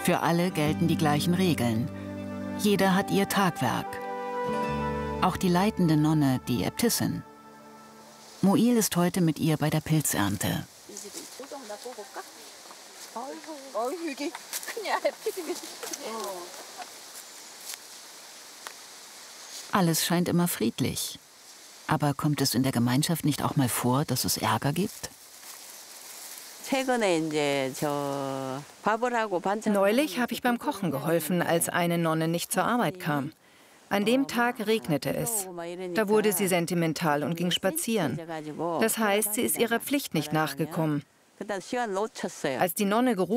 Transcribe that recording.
Für alle gelten die gleichen Regeln. Jeder hat ihr Tagwerk. Auch die leitende Nonne, die Äbtissin. Moil ist heute mit ihr bei der Pilzernte. Alles scheint immer friedlich. Aber kommt es in der Gemeinschaft nicht auch mal vor, dass es Ärger gibt? Neulich habe ich beim Kochen geholfen, als eine Nonne nicht zur Arbeit kam. An dem Tag regnete es. Da wurde sie sentimental und ging spazieren. Das heißt, sie ist ihrer Pflicht nicht nachgekommen. Als die Nonne gerufen